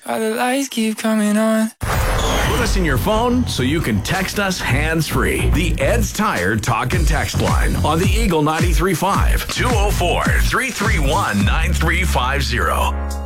Why the lights keep coming on. Put us in your phone so you can text us hands-free. The Ed's Tire Talk and Text line on the Eagle 93.5 204-331-9350.